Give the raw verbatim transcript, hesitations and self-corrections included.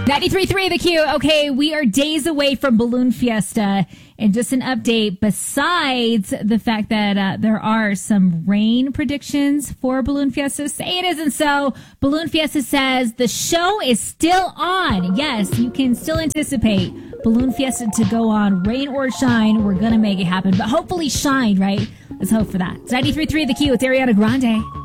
ninety-three point three The Q. Okay, we are days away from Balloon Fiesta. And just an update, besides the fact that uh, there are some rain predictions for Balloon Fiesta, say it isn't so. Balloon Fiesta says the show is still on. Yes, you can still anticipate Balloon Fiesta to go on. Rain or shine, we're going to make it happen. But hopefully shine, right? Let's hope for that. It's ninety-three point three The Q. It's Ariana Grande.